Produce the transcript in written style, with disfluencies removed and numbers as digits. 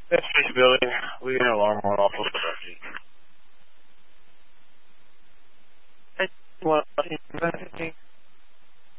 That's Billy. We got an alarm went off of the Hey,